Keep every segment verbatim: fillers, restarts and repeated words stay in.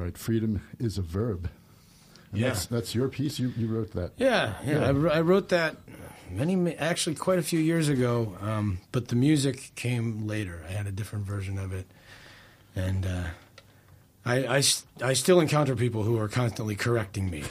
right. Freedom is a verb. And yeah. That's, that's your piece. You you wrote that. Yeah, yeah. yeah. I, wr- I wrote that many, actually quite a few years ago, um, but the music came later. I had a different version of it. And uh, I, I, I still encounter people who are constantly correcting me.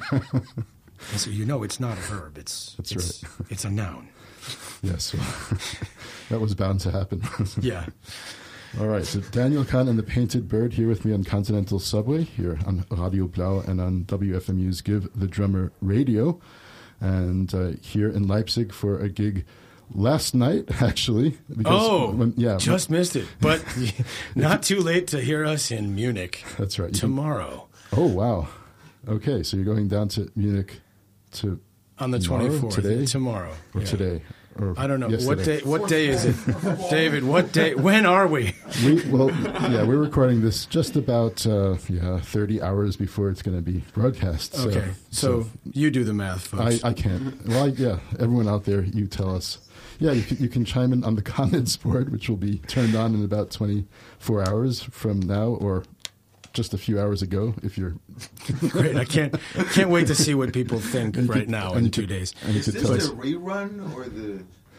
And so, you know, it's not a verb. It's, that's it's, right. It's a noun. Yes. Well, that was bound to happen. Yeah. All right, so Daniel Kahn and the Painted Bird here with me on Continental Subway, here on Radio Blau and on W F M U's Give the Drummer Radio, and uh, here in Leipzig for a gig last night, actually. Because oh, when, yeah, just when, missed it, but not too late to hear us in Munich. That's right. Tomorrow. Can, oh, wow. Okay, so you're going down to Munich to on the tomorrow, twenty-fourth, today? Tomorrow. Or yeah. today? Or I don't know. yesterday. What day What day is it? David, what day? When are we? we? Well, yeah, we're recording this just about uh, yeah thirty hours before it's going to be broadcast. So, okay, so, so you do the math, folks. I, I can't. Well, I, yeah, everyone out there, you tell us. Yeah, you can, you can chime in on the comments board, which will be turned on in about twenty-four hours from now, or just a few hours ago, if you're... Great, I can't can't wait to see what people think right could, now in two could, days. Is this the rerun or the...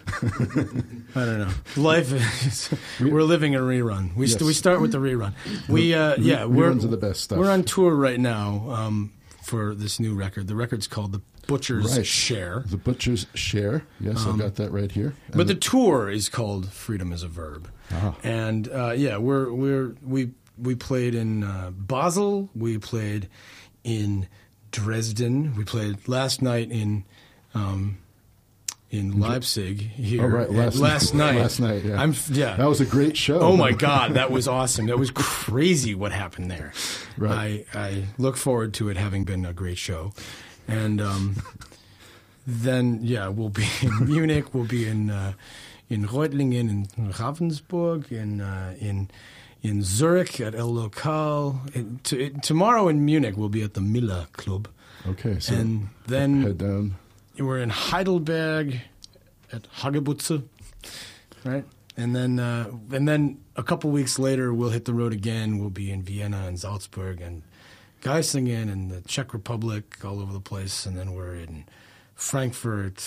I don't know. Life is... We're living a rerun. We, yes. st- we start with the rerun. We uh, yeah, Reruns we're, are the best stuff. We're on tour right now um, for this new record. The record's called The Butcher's right. Share. The Butcher's Share. Yes, um, I got that right here. And but the tour is called Freedom is a Verb. Ah. And uh, yeah, we're we're we we played in uh, Basel. We played in Dresden. We played last night in um, in Leipzig here. Oh, right. Last, last night. Last night, yeah. I'm, yeah. That was a great show. Oh, my God. That was awesome. That was crazy what happened there. Right. I, I look forward to it having been a great show. And um, then, yeah, we'll be in Munich. We'll be in uh, in Reutlingen, in Ravensburg, in uh, in in Zurich at El Local. It, to, it, tomorrow in Munich, we'll be at the Miller Club. Okay, so and then head down. We're in Heidelberg at Hagebutze, right? And then uh, and then a couple weeks later, we'll hit the road again. We'll be in Vienna and Salzburg and Geisingen and the Czech Republic, all over the place. And then we're in Frankfurt,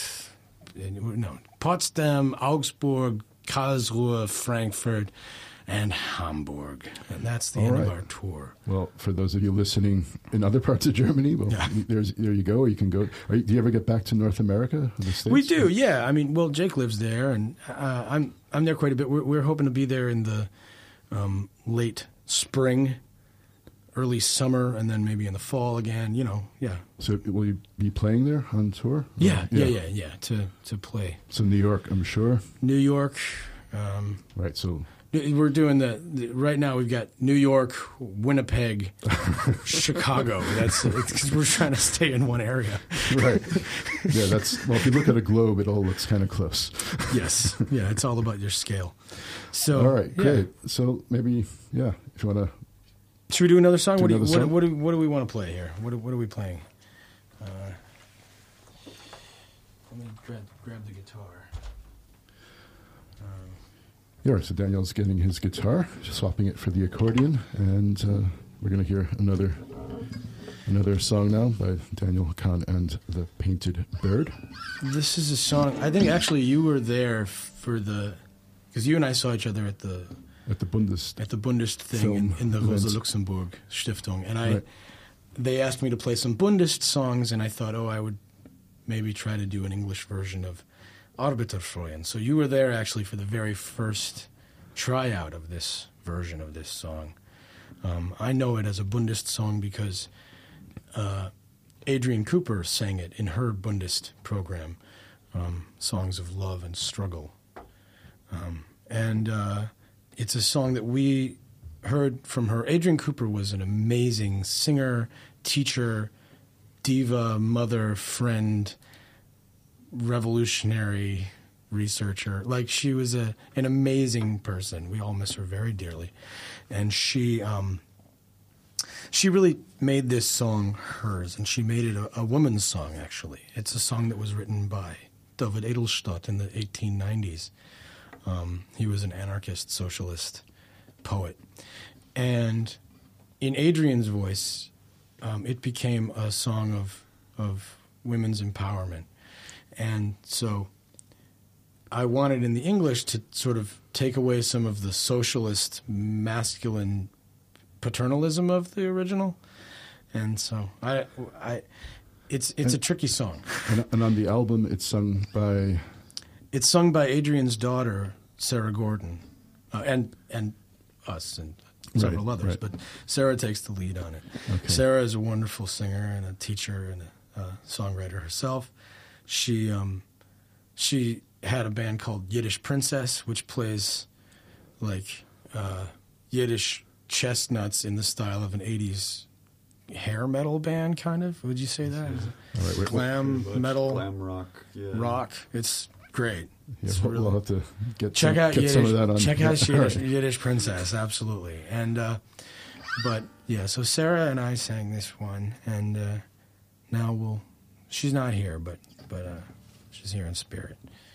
in, no, Potsdam, Augsburg, Karlsruhe, Frankfurt, and Hamburg. And that's the all end right. of our tour. Well, for those of you listening in other parts of Germany, well, yeah. there's there you go. Or you can go. Are you, do you ever get back to North America? The States? We do, yeah. I mean, well, Jake lives there, and uh, I'm I'm there quite a bit. We're, we're hoping to be there in the um, late spring, early summer, and then maybe in the fall again. You know, yeah. So will you be playing there on tour? Yeah, or, yeah, yeah, yeah, yeah. To to play. So New York, I'm sure. New York. Um, right. So. We're doing the, the right now. We've got New York, Winnipeg, Chicago. That's because we're trying to stay in one area. Right. Yeah. That's well. If you look at a globe, it all looks kind of close. Yes. Yeah. It's all about your scale. So. All right. Yeah. Great. So maybe yeah. If you want to. Should we do another song? Do What do, another you, song? what, what, do, what do we want to play here? What, what are we playing? Uh, let me grab, grab the guitar. Um, Yeah, so Daniel's getting his guitar, just swapping it for the accordion, and uh, we're going to hear another another song now by Daniel Kahn and the Painted Bird. This is a song. I think actually you were there for the, because you and I saw each other at the at the Bundes at the Bundist thing in, in the event. Rosa Luxemburg Stiftung, and I Right. they asked me to play some Bundist songs, and I thought, oh, I would maybe try to do an English version of Arbeiterfreuen. So you were there actually for the very first tryout of this version of this song. Um, I know it as a Bundist song because uh, Adrienne Cooper sang it in her Bundist program, um, Songs of Love and Struggle. Um, and uh, it's a song that we heard from her. Adrienne Cooper was an amazing singer, teacher, diva, mother, friend, revolutionary researcher. Like, she was a an amazing person. We all miss her very dearly. And she um, she really made this song hers, and she made it a, a woman's song, actually. It's a song that was written by David Edelstadt in the eighteen nineties. Um, he was an anarchist socialist poet. And in Adrian's voice, um, it became a song of of women's empowerment. And so I wanted in the English to sort of take away some of the socialist masculine paternalism of the original. And so I, I, it's it's and, a tricky song. And, and on the album, it's sung by... It's sung by Adrian's daughter, Sarah Gordon, uh, and and us and several right, others. right. But Sarah takes the lead on it. Okay. Sarah is a wonderful singer and a teacher and a uh, songwriter herself. She um, she had a band called Yiddish Princess, which plays like uh, Yiddish chestnuts in the style of an eighties hair metal band, kind of. Would you say that? All right, wait, Glam metal, glam rock, yeah. rock. It's great. Yeah, It's we'll, really- we'll have to get, check some, out get Yiddish, some of that on. check out All Yiddish, right. Yiddish Princess, absolutely. And uh, but yeah, so Sarah and I sang this one, and uh, now we'll. She's not here, but but uh, she's here in spirit.